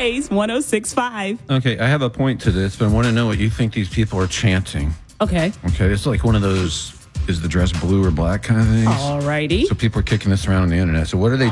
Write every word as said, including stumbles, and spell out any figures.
Blaze one oh six point five. Okay, I have a point to this, but I want to know what you think these people are chanting. Okay. Okay, it's like one of those, is the dress blue or black kind of things. Alrighty. So people are kicking this around on the internet. So what are they